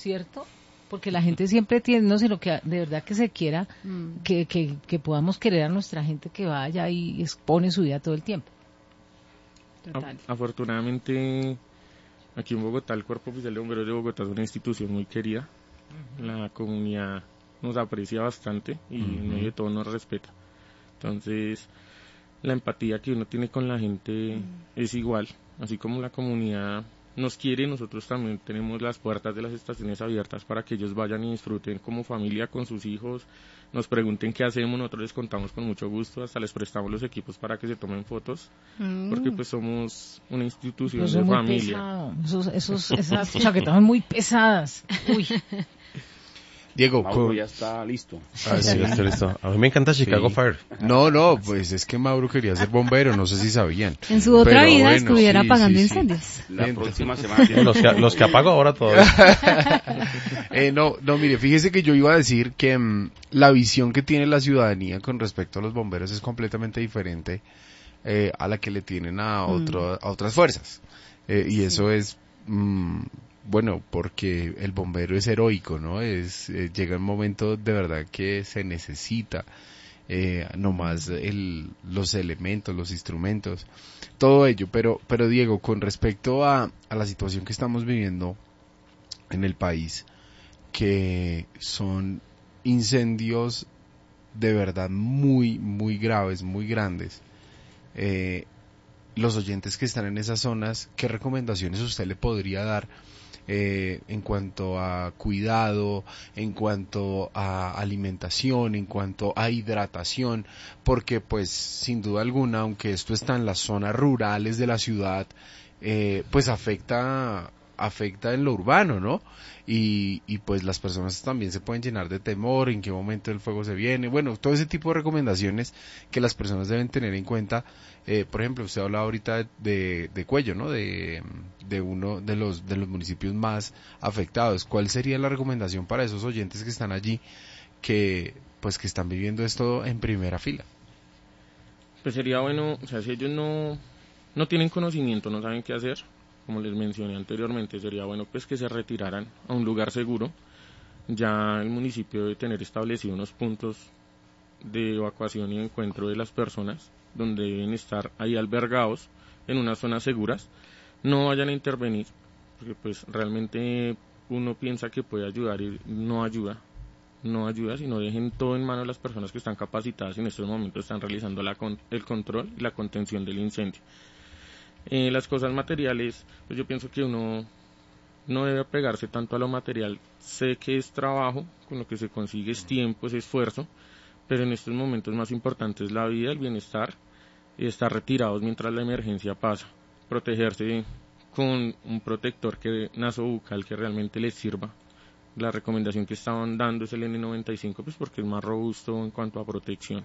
¿cierto? Porque la gente siempre tiene, no sé, lo que de verdad que se quiera, que podamos querer a nuestra gente que vaya y expone su vida todo el tiempo. Total. Afortunadamente, aquí en Bogotá, el Cuerpo Oficial de Bomberos de Bogotá es una institución muy querida. La comunidad nos aprecia bastante y en medio de todo nos respeta. Entonces, la empatía que uno tiene con la gente es igual. Así como la comunidad nos quiere, nosotros también tenemos las puertas de las estaciones abiertas para que ellos vayan y disfruten como familia con sus hijos, nos pregunten qué hacemos, nosotros les contamos con mucho gusto, hasta les prestamos los equipos para que se tomen fotos, porque pues somos una institución de familia. Esas chaquetas son muy pesadas. Uy. Diego, Mauro ya está listo. Ah, sí, está listo. A mí me encanta Chicago Fire. No, pues es que Mauro quería ser bombero, no sé si sabían. En su otra vida bueno, estuviera apagando sí. incendios. La próxima semana. Los que apago ahora todavía. No, mire, fíjese que yo iba a decir que la visión que tiene la ciudadanía con respecto a los bomberos es completamente diferente a la que le tienen a otras fuerzas. Y eso es... bueno, porque el bombero es heroico, ¿no? Llega un momento de verdad que se necesita nomás los elementos, los instrumentos, todo ello. Pero Diego, con respecto a la situación que estamos viviendo en el país, que son incendios de verdad muy, muy graves, muy grandes, los oyentes que están en esas zonas, ¿qué recomendaciones usted le podría dar en cuanto a cuidado, en cuanto a alimentación, en cuanto a hidratación? Porque pues sin duda alguna, aunque esto está en las zonas rurales de la ciudad, pues afecta en lo urbano, ¿no? Y pues las personas también se pueden llenar de temor, en qué momento el fuego se viene, bueno, todo ese tipo de recomendaciones que las personas deben tener en cuenta. Por ejemplo, usted hablaba ahorita de Cuello, ¿no? De uno de los municipios más afectados. ¿Cuál sería la recomendación para esos oyentes que están allí, que están viviendo esto en primera fila? Pues sería bueno, o sea, si ellos no tienen conocimiento, no saben qué hacer, como les mencioné anteriormente, sería bueno pues que se retiraran a un lugar seguro. Ya el municipio debe tener establecido unos puntos de evacuación y encuentro de las personas, donde deben estar ahí albergados en unas zonas seguras. No vayan a intervenir, porque pues realmente uno piensa que puede ayudar y no ayuda, sino dejen todo en manos de las personas que están capacitadas y en estos momentos están realizando el control y la contención del incendio. Las cosas materiales, pues yo pienso que uno no debe apegarse tanto a lo material. Sé que es trabajo, con lo que se consigue es tiempo, es esfuerzo, pero en estos momentos más importante es la vida, el bienestar y estar retirados mientras la emergencia pasa. Protegerse con un protector nasobucal que realmente les sirva. La recomendación que estaban dando es el N95, pues porque es más robusto en cuanto a protección.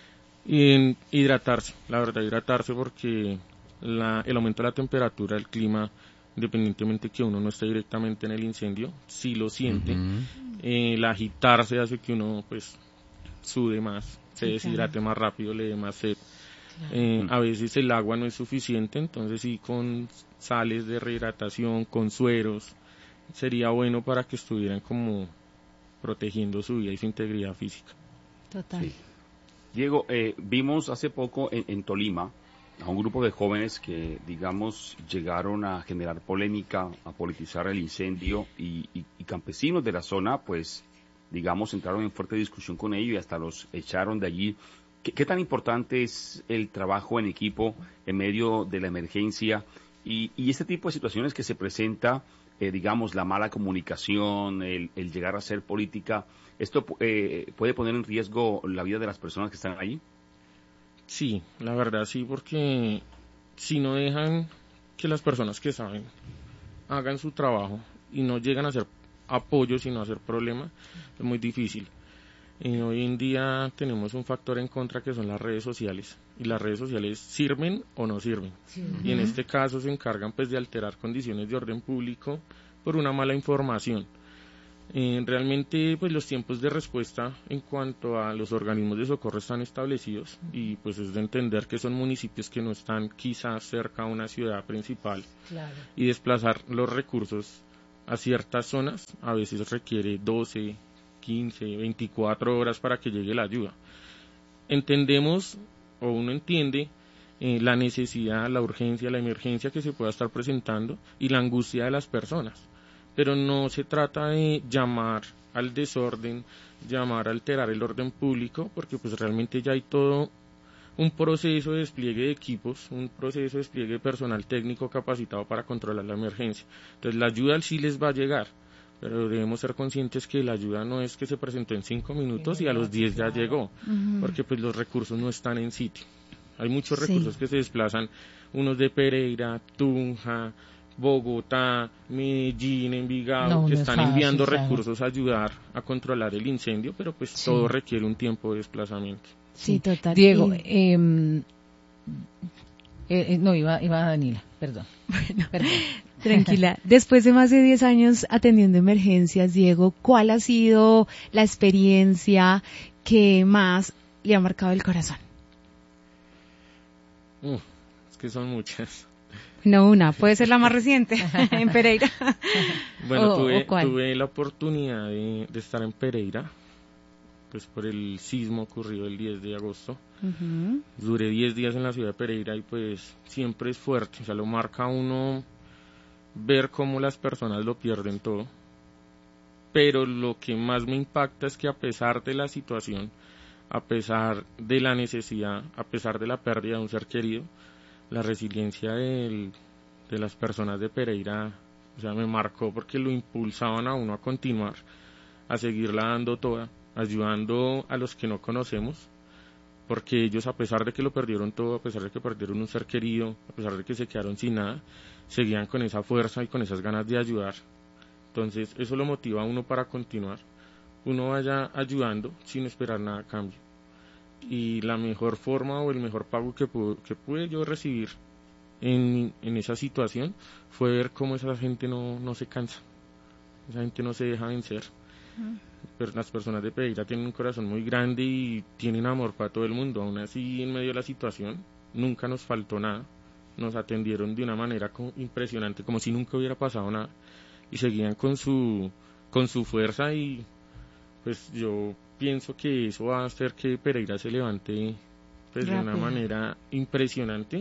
Y hidratarse, la verdad, hidratarse porque el aumento de la temperatura, el clima, independientemente que uno no esté directamente en el incendio, sí lo siente. El agitarse hace que uno pues sude más, se deshidrate más rápido, le dé más sed. A veces el agua no es suficiente, entonces sí con sales de rehidratación, con sueros, sería bueno para que estuvieran como protegiendo su vida y su integridad física. Total. Sí. Diego, vimos hace poco en Tolima a un grupo de jóvenes que, digamos, llegaron a generar polémica, a politizar el incendio y campesinos de la zona, pues, digamos, entraron en fuerte discusión con ellos y hasta los echaron de allí. ¿Qué tan importante es el trabajo en equipo en medio de la emergencia y este tipo de situaciones que se presenta, digamos, la mala comunicación, el llegar a hacer política? ¿Esto puede poner en riesgo la vida de las personas que están allí? Sí, la verdad sí, porque si no dejan que las personas que saben hagan su trabajo y no llegan a hacer apoyo, sino a hacer problemas, es muy difícil. Hoy en día tenemos un factor en contra que son las redes sociales, y las redes sociales sirven o no sirven, y en este caso se encargan pues de alterar condiciones de orden público por una mala información. Realmente pues los tiempos de respuesta en cuanto a los organismos de socorro están establecidos y pues es de entender que son municipios que no están quizás cerca a una ciudad principal, y desplazar los recursos a ciertas zonas a veces requiere 12, 15, 24 horas para que llegue la ayuda. Entendemos, o uno entiende, la necesidad, la urgencia, la emergencia que se pueda estar presentando y la angustia de las personas, pero no se trata de llamar al desorden, llamar a alterar el orden público, porque pues realmente ya hay todo un proceso de despliegue de equipos, un proceso de despliegue de personal técnico capacitado para controlar la emergencia. Entonces la ayuda sí les va a llegar, pero debemos ser conscientes que la ayuda no es que se presentó en 5 minutos y a los 10 ya llegó, porque pues los recursos no están en sitio. Hay muchos recursos que se desplazan, unos de Pereira, Tunja, Bogotá, Medellín, Envigado, que están enviando recursos a ayudar a controlar el incendio, pero pues todo requiere un tiempo de desplazamiento. Sí, total. Diego, no, iba Daniela, perdón. Bueno, tranquila. Después de más de 10 años atendiendo emergencias, Diego, ¿cuál ha sido la experiencia que más le ha marcado el corazón? Es que son muchas. No una, puede ser la más reciente, en Pereira. Bueno, tuve la oportunidad de estar en Pereira, pues por el sismo ocurrido el 10 de agosto. Duré 10 días en la ciudad de Pereira y pues siempre es fuerte, o sea, lo marca a uno ver cómo las personas lo pierden todo. Pero lo que más me impacta es que a pesar de la situación, a pesar de la necesidad, a pesar de la pérdida de un ser querido, la resiliencia de las personas de Pereira, o sea, me marcó porque lo impulsaban a uno a continuar, a seguirla dando toda, ayudando a los que no conocemos, porque ellos, a pesar de que lo perdieron todo, a pesar de que perdieron un ser querido, a pesar de que se quedaron sin nada, seguían con esa fuerza y con esas ganas de ayudar. Entonces, eso lo motiva a uno para continuar. Uno vaya ayudando sin esperar nada a cambio. Y la mejor forma o el mejor pago que pude yo recibir en esa situación fue ver cómo esa gente no se cansa, esa gente no se deja vencer. Pero las personas de Pereira tienen un corazón muy grande y tienen amor para todo el mundo. Aún así, en medio de la situación, nunca nos faltó nada. Nos atendieron de una manera impresionante, como si nunca hubiera pasado nada. Y seguían con su fuerza y pues yo pienso que eso va a hacer que Pereira se levante pues de una manera impresionante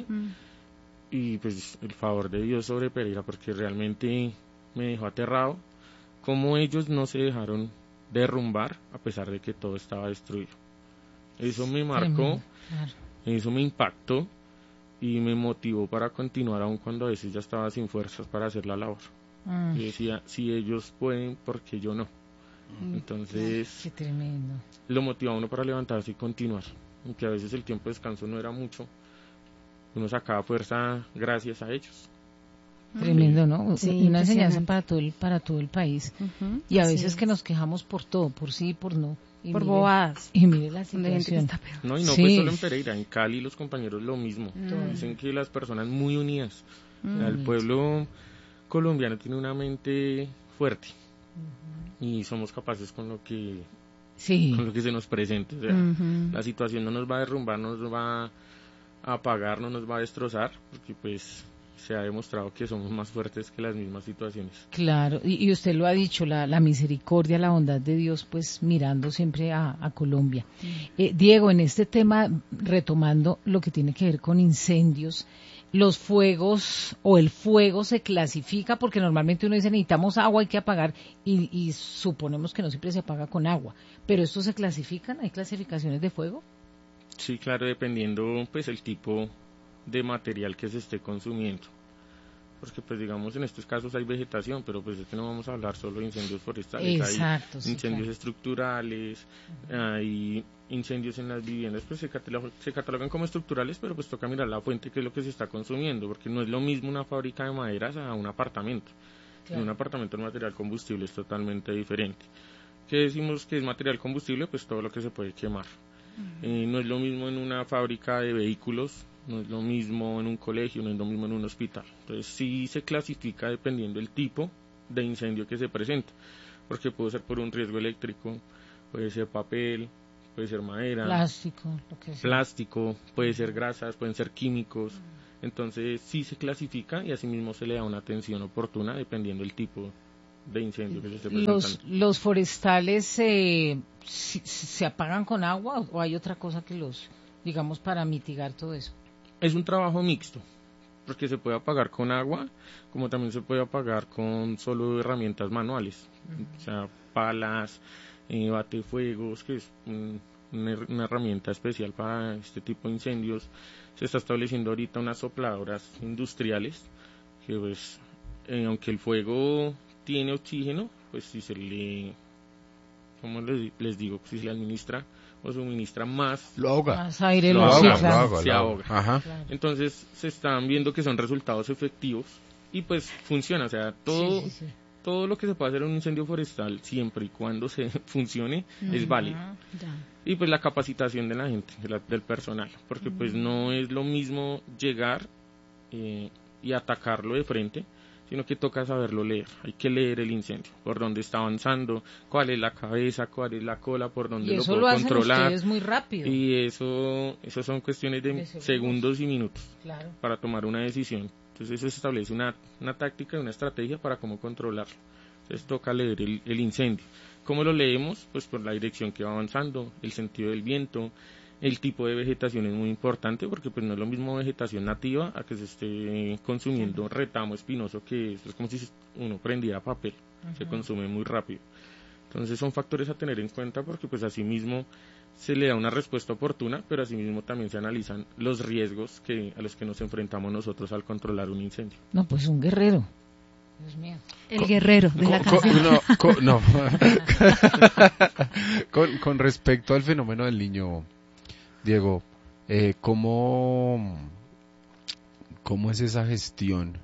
y pues el favor de Dios sobre Pereira, porque realmente me dejó aterrado cómo ellos no se dejaron derrumbar a pesar de que todo estaba destruido. Eso me marcó, eso me impactó y me motivó para continuar aun cuando a veces ya estaba sin fuerzas para hacer la labor. Y decía, si ellos pueden, ¿por qué yo no? Entonces, qué tremendo. Lo motiva a uno para levantarse y continuar, aunque a veces el tiempo de descanso no era mucho, uno sacaba fuerza gracias a ellos. Tremendo, ¿no? Sí, una enseñanza para todo el país. Y a veces sí, que nos quejamos por todo, por sí y por no. Y por mire, bobadas. Y mire la Donde hay gente que situación. está peor. No, y no Sí. fue solo en Pereira, en Cali los compañeros lo mismo. Dicen que las personas muy unidas. O sea, el pueblo colombiano tiene una mente fuerte y somos capaces con lo que se nos presente. O sea, la situación no nos va a derrumbar, no nos va a apagar, no nos va a destrozar, porque pues se ha demostrado que somos más fuertes que las mismas situaciones. Claro, y usted lo ha dicho, la misericordia, la bondad de Dios, pues mirando siempre a Colombia. Diego, en este tema, retomando lo que tiene que ver con incendios, los fuegos o el fuego se clasifica, porque normalmente uno dice necesitamos agua, hay que apagar, y suponemos que no siempre se apaga con agua, pero ¿estos se clasifican? ¿Hay clasificaciones de fuego? Sí, claro, dependiendo pues el tipo de material que se esté consumiendo, porque pues digamos en estos casos hay vegetación, pero pues es que no vamos a hablar solo de incendios forestales. Exacto, hay incendios estructurales, hay incendios en las viviendas, pues se catalogan como estructurales, pero pues toca mirar la fuente, que es lo que se está consumiendo, porque no es lo mismo una fábrica de maderas a un apartamento. En un apartamento el material combustible es totalmente diferente. ¿Qué decimos que es material combustible? Pues todo lo que se puede quemar. No es lo mismo en una fábrica de vehículos, no es lo mismo en un colegio, no es lo mismo en un hospital. Entonces sí se clasifica dependiendo del tipo de incendio que se presenta, porque puede ser por un riesgo eléctrico, puede ser papel, puede ser madera, plástico, lo que sea. Plástico, puede ser grasas, pueden ser químicos. Entonces sí se clasifica y asimismo se le da una atención oportuna dependiendo del tipo de incendio que se esté presentando. ¿Los forestales se apagan con agua o hay otra cosa que los, digamos, para mitigar todo eso? Es un trabajo mixto, porque se puede apagar con agua, como también se puede apagar con solo herramientas manuales, o sea, palas, batefuegos, que es una herramienta especial para este tipo de incendios. Se está estableciendo ahorita unas sopladoras industriales, que pues, aunque el fuego tiene oxígeno, pues si se le, ¿cómo les digo? Si se le administra o suministra más, Lo ahoga. Más aire, Lo sí, ahoga, claro. se ahoga. Ajá. Claro. Entonces se están viendo que son resultados efectivos y pues funciona, o sea, todo, Sí, sí, sí. todo lo que se puede hacer en un incendio forestal, siempre y cuando se funcione, es válido. Ya. Y pues la capacitación de la gente, del personal, porque pues no es lo mismo llegar y atacarlo de frente, sino que toca saberlo leer. Hay que leer el incendio, por dónde está avanzando, cuál es la cabeza, cuál es la cola, por dónde Y lo eso puedo lo hacen controlar. ustedes muy rápido. Y eso son cuestiones de De segundos. segundos y minutos Claro. para tomar una decisión. Entonces eso se establece una táctica y una estrategia para cómo controlarlo. Entonces toca leer el incendio. ¿Cómo lo leemos? Pues por la dirección que va avanzando, el sentido del viento, el tipo de vegetación es muy importante porque pues no es lo mismo vegetación nativa a que se esté consumiendo retamo espinoso, que es como si uno prendiera papel, se consume muy rápido. Entonces son factores a tener en cuenta porque pues asimismo se le da una respuesta oportuna, pero asimismo también se analizan los riesgos a los que nos enfrentamos nosotros al controlar un incendio. No, pues un guerrero. Dios mío. El guerrero de la canción. No. Con respecto al fenómeno del niño, Diego, ¿cómo es esa gestión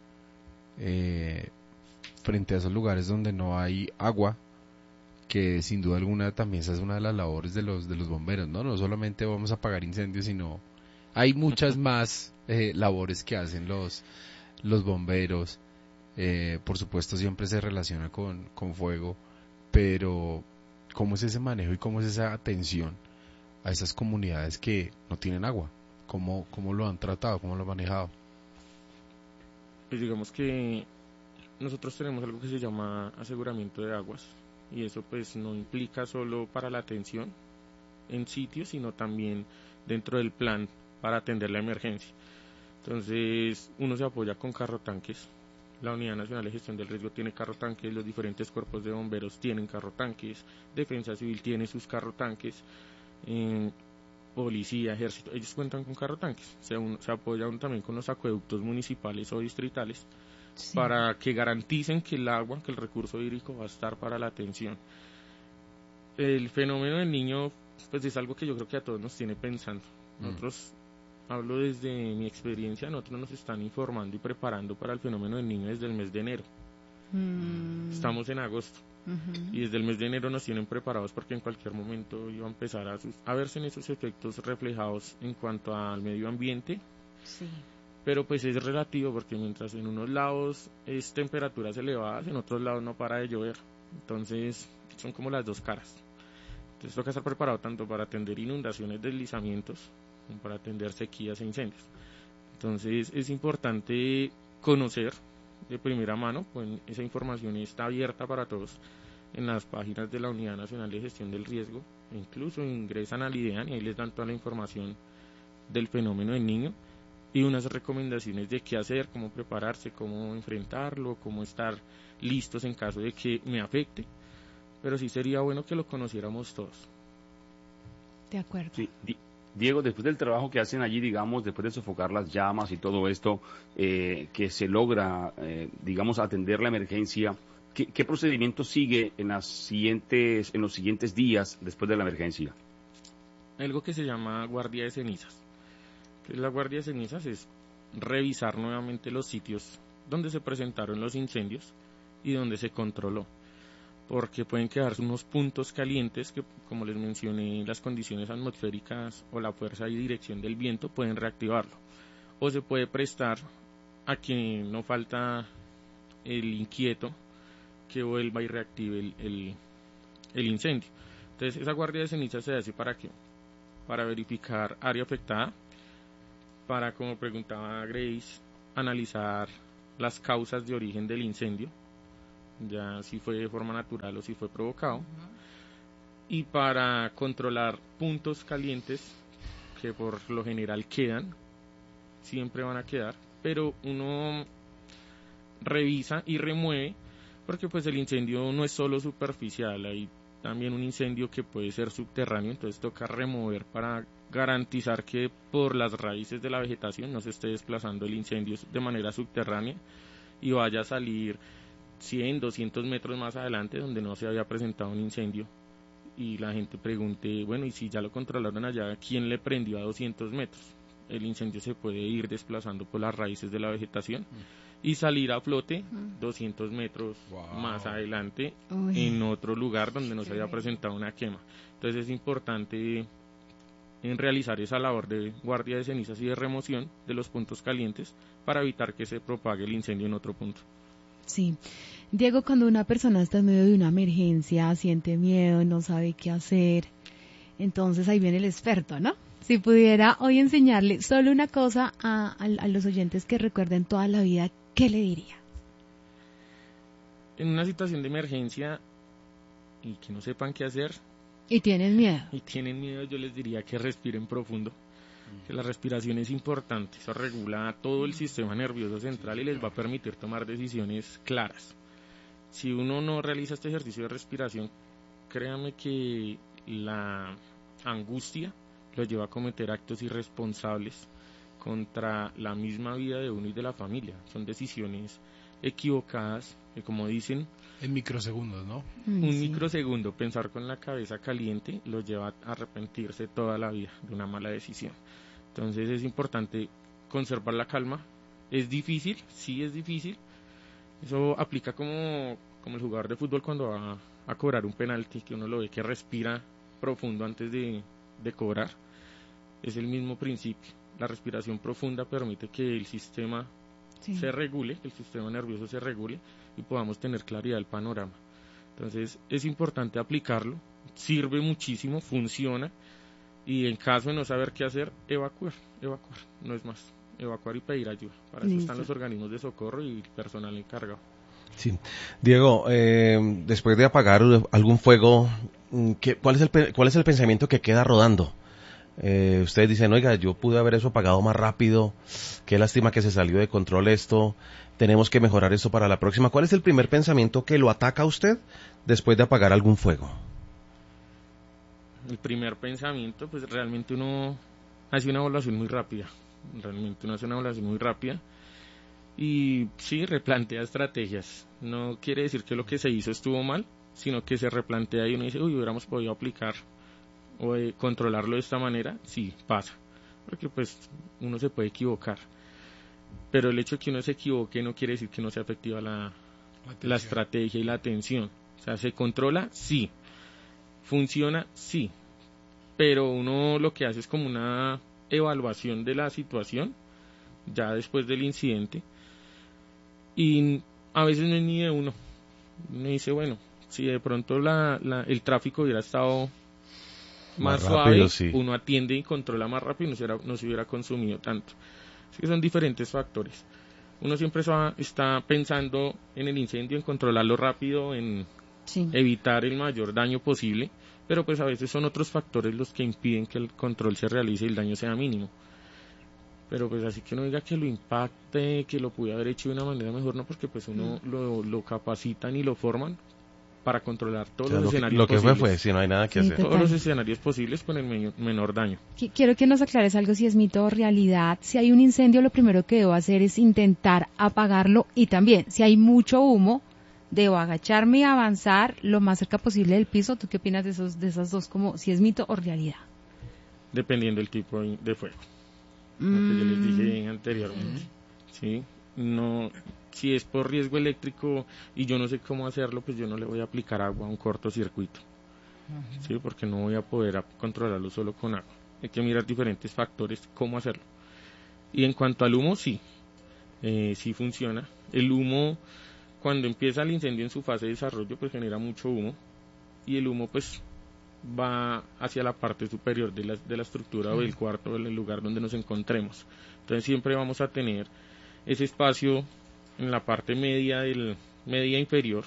frente a esos lugares donde no hay agua? Que sin duda alguna también esa es una de las labores de los bomberos, ¿no? No solamente vamos a apagar incendios, sino hay muchas más labores que hacen los bomberos. Por supuesto siempre se relaciona con fuego, pero ¿cómo es ese manejo y cómo es esa atención a esas comunidades que no tienen agua? ¿Cómo lo han tratado? ¿Cómo lo han manejado? Pues digamos que nosotros tenemos algo que se llama aseguramiento de aguas y eso pues no implica solo para la atención en sitio, sino también dentro del plan para atender la emergencia. Entonces uno se apoya con carro tanques. La Unidad Nacional de Gestión del Riesgo tiene carro tanques, los diferentes cuerpos de bomberos tienen carro tanques, Defensa Civil tiene sus carro tanques, Policía, Ejército, ellos cuentan con carro tanques. Se apoyan también con los acueductos municipales o distritales para que garanticen que el agua, que el recurso hídrico va a estar para la atención. El fenómeno del niño pues es algo que yo creo que a todos nos tiene pensando. Nosotros, hablo desde mi experiencia, nosotros nos están informando y preparando para el fenómeno del niño desde el mes de enero. Estamos en agosto y desde el mes de enero nos tienen preparados porque en cualquier momento iba a empezar a verse en esos efectos reflejados en cuanto al medio ambiente. Sí. Pero pues es relativo porque mientras en unos lados es temperaturas elevadas, en otros lados no para de llover. Entonces son como las dos caras. Entonces toca estar preparado tanto para atender inundaciones, deslizamientos, como para atender sequías e incendios. Entonces es importante conocer de primera mano, pues esa información está abierta para todos en las páginas de la Unidad Nacional de Gestión del Riesgo, e incluso ingresan al IDEAN y ahí les dan toda la información del fenómeno del niño y unas recomendaciones de qué hacer, cómo prepararse, cómo enfrentarlo, cómo estar listos en caso de que me afecte, pero sí sería bueno que lo conociéramos todos. De acuerdo. Sí, Diego, después del trabajo que hacen allí, digamos, después de sofocar las llamas y todo esto, que se logra, digamos, atender la emergencia, ¿qué procedimiento sigue en los siguientes días después de la emergencia? Algo que se llama guardia de cenizas. Que la guardia de cenizas es revisar nuevamente los sitios donde se presentaron los incendios y donde se controló, porque pueden quedarse unos puntos calientes que, como les mencioné, las condiciones atmosféricas o la fuerza y dirección del viento pueden reactivarlo, o se puede prestar a que no falta el inquieto que vuelva y reactive el incendio. Entonces esa guardia de cenizas se hace ¿para qué? Para verificar área afectada, para, como preguntaba Grace, analizar las causas de origen del incendio, ya si fue de forma natural o si fue provocado. Y para controlar puntos calientes, que por lo general quedan, siempre van a quedar, pero uno revisa y remueve, porque pues el incendio no es solo superficial, hay también un incendio que puede ser subterráneo, entonces toca remover para garantizar que por las raíces de la vegetación no se esté desplazando el incendio de manera subterránea y vaya a salir 100, 200 metros más adelante donde no se había presentado un incendio y la gente pregunte, bueno, y si ya lo controlaron allá, ¿quién le prendió a 200 metros? El incendio se puede ir desplazando por las raíces de la vegetación y salir a flote 200 metros más adelante en otro lugar donde no se había presentado una quema. Entonces es importante en realizar esa labor de guardia de cenizas y de remoción de los puntos calientes para evitar que se propague el incendio en otro punto. Sí. Diego, cuando una persona está en medio de una emergencia, siente miedo, no sabe qué hacer, entonces ahí viene el experto, ¿no? Si pudiera hoy enseñarle solo una cosa a los oyentes que recuerden toda la vida, ¿qué le diría? En una situación de emergencia y que no sepan qué hacer y tienen miedo, yo les diría que respiren profundo, que la respiración es importante, eso regula todo el sistema nervioso central y les va a permitir tomar decisiones claras. Si uno no realiza este ejercicio de respiración, créanme que la angustia lo lleva a cometer actos irresponsables contra la misma vida de uno y de la familia. Son decisiones equivocadas que, como dicen, en microsegundos, ¿no? Un microsegundo, pensar con la cabeza caliente lo lleva a arrepentirse toda la vida de una mala decisión. Entonces es importante conservar la calma. Es difícil, sí es difícil. Eso aplica como el jugador de fútbol cuando va a cobrar un penalti, que uno lo ve que respira profundo antes de cobrar. Es el mismo principio. La respiración profunda permite que el sistema se regule, el sistema nervioso se regule y podamos tener claridad del panorama. Entonces es importante aplicarlo, sirve muchísimo, funciona, y en caso de no saber qué hacer, evacuar, no es más, evacuar y pedir ayuda. Para eso están los organismos de socorro y el personal encargado. Sí. Diego, después de apagar algún fuego, ¿cuál es el pensamiento que queda rodando? Ustedes dicen, oiga, yo pude haber eso apagado más rápido, qué lástima que se salió de control esto, tenemos que mejorar esto para la próxima. ¿Cuál es el primer pensamiento que lo ataca a usted después de apagar algún fuego? El primer pensamiento, pues realmente uno hace una evaluación muy rápida, y sí, replantea estrategias. No quiere decir que lo que se hizo estuvo mal, sino que se replantea y uno dice, hubiéramos podido aplicar o controlarlo de esta manera. Sí, pasa, porque pues uno se puede equivocar, pero el hecho de que uno se equivoque no quiere decir que no sea efectiva la estrategia y la atención. O sea, se controla, sí, funciona, sí, pero uno lo que hace es como una evaluación de la situación ya después del incidente, y a veces no es ni de uno. Uno dice, bueno, si de pronto el tráfico hubiera estado más suave, rápido, sí, uno atiende y controla más rápido y no se hubiera consumido tanto. Así que son diferentes factores. Uno siempre está pensando en el incendio, en controlarlo rápido, en evitar el mayor daño posible, pero pues a veces son otros factores los que impiden que el control se realice y el daño sea mínimo. Pero pues así que no diga que lo impacte, que lo pude haber hecho de una manera mejor, no, porque pues uno lo capacitan y lo forman para controlar todos los escenarios posibles. Lo que fue, si no hay nada que hacer. Todos los escenarios posibles con el menor daño. Quiero que nos aclares algo, si es mito o realidad. Si hay un incendio, lo primero que debo hacer es intentar apagarlo, y también, si hay mucho humo, debo agacharme y avanzar lo más cerca posible del piso. ¿Tú qué opinas de esas dos, como si es mito o realidad? Dependiendo del tipo de fuego, lo que yo les dije anteriormente. Sí, no, si es por riesgo eléctrico y yo no sé cómo hacerlo, pues yo no le voy a aplicar agua a un cortocircuito, sí, porque no voy a poder controlarlo solo con agua. Hay que mirar diferentes factores cómo hacerlo. Y en cuanto al humo, sí funciona. El humo, cuando empieza el incendio en su fase de desarrollo, pues genera mucho humo, y el humo pues va hacia la parte superior de la estructura o del cuarto o del lugar donde nos encontremos. Entonces siempre vamos a tener ese espacio en la parte media inferior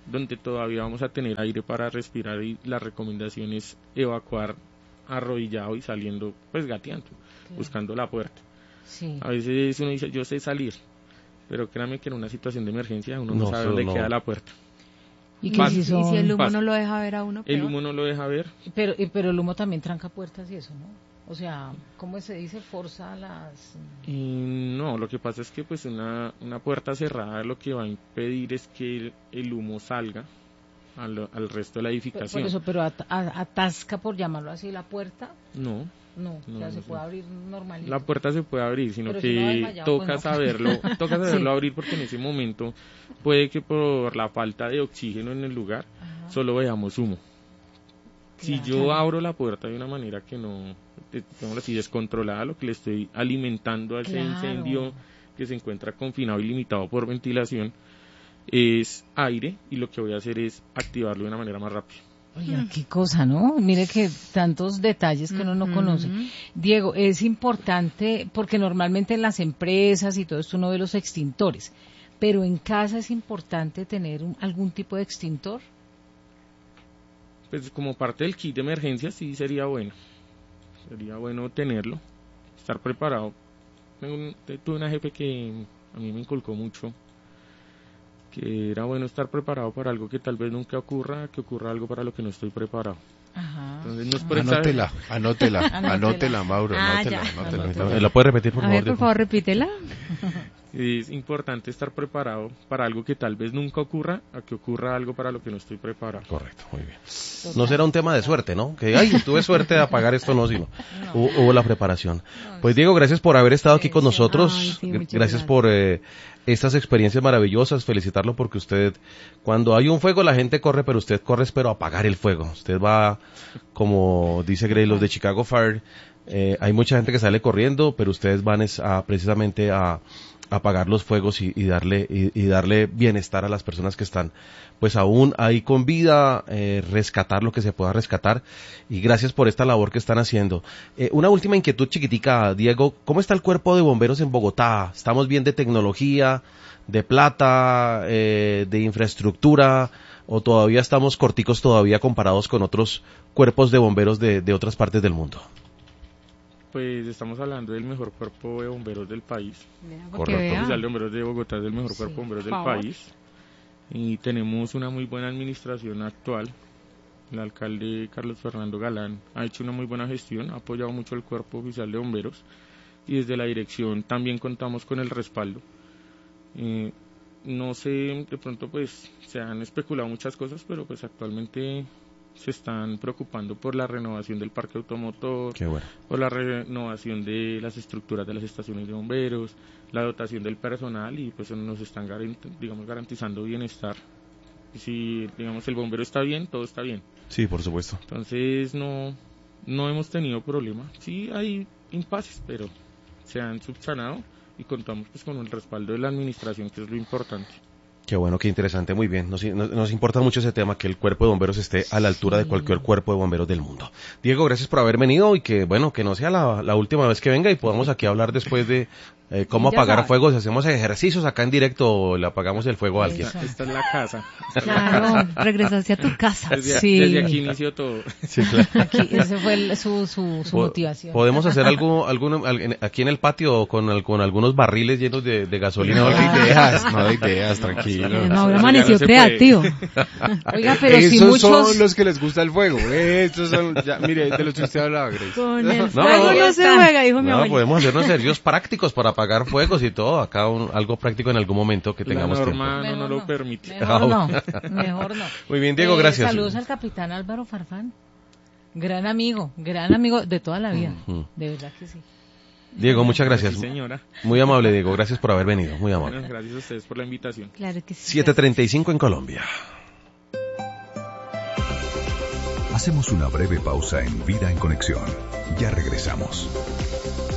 donde todavía vamos a tener aire para respirar y la recomendación es evacuar arrodillado y saliendo, pues gateando, buscando la puerta. Sí. A veces uno dice, yo sé salir, pero créame que en una situación de emergencia uno no sabe dónde queda la puerta. Y que si Y si el humo no lo deja ver a uno, el peor. humo no lo deja ver. Pero el humo también tranca puertas y eso, ¿no? O sea, ¿cómo se dice? Forza las... No, lo que pasa es que pues una puerta cerrada lo que va a impedir es que el humo salga al resto de la edificación. Por eso, pero atasca, por llamarlo así, la puerta. No, O sea, se puede abrir normalmente. la puerta se puede abrir, sino Pero que si no desmayado, toca pues no. saberlo Sí. abrir, porque en ese momento puede que por la falta de oxígeno en el lugar solo veamos humo. Si yo abro la puerta de una manera que no, digámoslo así, descontrolada, lo que le estoy alimentando a ese incendio que se encuentra confinado y limitado por ventilación es aire, y lo que voy a hacer es activarlo de una manera más rápida. Oiga, qué cosa, ¿no? Mire que tantos detalles que uno no conoce. Diego, es importante, porque normalmente en las empresas y todo esto uno ve los extintores, pero en casa es importante tener algún tipo de extintor. Pues como parte del kit de emergencia sí sería bueno tenerlo, estar preparado. Tuve una jefe que a mí me inculcó mucho, que era bueno estar preparado para algo que tal vez nunca ocurra, que ocurra algo para lo que no estoy preparado. Ajá. Entonces no es por Anótela, Mauro, Ya. anótela. ¿La puede repetir, por A favor? ver, por favor, repítela. Es importante estar preparado para algo que tal vez nunca ocurra, a que ocurra algo para lo que no estoy preparado. Correcto, muy bien. No será un tema de suerte, ¿no? Que, ay, tuve suerte de apagar esto, no, sino hubo la preparación. Pues Diego, gracias por haber estado aquí con nosotros. Ay, sí, muchas Gracias por estas experiencias maravillosas. Felicitarlo porque usted, cuando hay un fuego, la gente corre, pero usted corre, pero a apagar el fuego. Usted va, como dice Grey, los de Chicago Fire, hay mucha gente que sale corriendo, pero ustedes van precisamente a apagar los fuegos y darle bienestar a las personas que están pues aún ahí con vida, rescatar lo que se pueda rescatar, y gracias por esta labor que están haciendo. Una última inquietud chiquitica, Diego, ¿cómo está el cuerpo de bomberos en Bogotá? ¿Estamos bien de tecnología, de plata, de infraestructura, o todavía estamos corticos todavía comparados con otros cuerpos de bomberos de otras partes del mundo? Pues estamos hablando del mejor cuerpo de bomberos del país. Correcto. El oficial de bomberos de Bogotá es el mejor cuerpo de bomberos del país. Y tenemos una muy buena administración actual. El alcalde Carlos Fernando Galán ha hecho una muy buena gestión, ha apoyado mucho el cuerpo oficial de bomberos, y desde la dirección también contamos con el respaldo. No sé, de pronto pues se han especulado muchas cosas, pero pues actualmente se están preocupando por la renovación del parque automotor, Qué bueno. por la renovación de las estructuras de las estaciones de bomberos, la dotación del personal, y pues nos están garantizando bienestar. Y si digamos el bombero está bien, todo está bien. Sí, por supuesto. Entonces no hemos tenido problema. Sí hay impases, pero se han subsanado y contamos pues con el respaldo de la administración, que es lo importante. Qué bueno, qué interesante, muy bien. Nos importa mucho ese tema, que el cuerpo de bomberos esté a la altura de cualquier cuerpo de bomberos del mundo. Diego, gracias por haber venido, y que no sea la última vez que venga, y podamos aquí hablar después de cómo apagar fuegos. Hacemos ejercicios acá en directo, o le apagamos el fuego a alguien. Esta es la casa. Claro, regresaste a tu casa. Desde aquí inició todo. Sí, claro. Aquí, ese fue su motivación. Podemos hacer algo aquí en el patio con algunos barriles llenos de gasolina. No de ideas, tranquilo. Mauro amaneció creativo. Oiga, pero Esos si muchos... son los que les gusta el fuego. Estos son, mire, de los que usted hablaba, Grace. Con el fuego no se juega, dijo mi abuelo. Podemos hacernos servicios prácticos para apagar fuegos y todo. Acá algo práctico en algún momento que tengamos tiempo. La norma no lo permite. Mejor no. Muy bien, Diego, gracias. Saludos al capitán Álvaro Farfán. Gran amigo de toda la vida. De verdad que sí. Diego, muchas gracias. Sí, señora. Muy amable, Diego. Gracias por haber venido. Muy amable. Bueno, gracias a ustedes por la invitación. Claro que sí. 7:35 en Colombia. Hacemos una breve pausa en Vida en Conexión. Ya regresamos.